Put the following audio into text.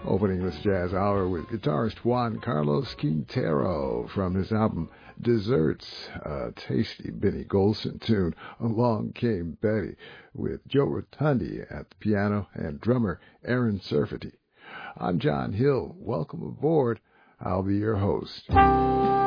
Opening this jazz hour with guitarist Juan Carlos Quintero from his album Desserts, a tasty Benny Golson tune, Along Came Betty, with Joe Rotundi at the piano and drummer Aaron Serfati. I'm John Hill. Welcome aboard. I'll be your host.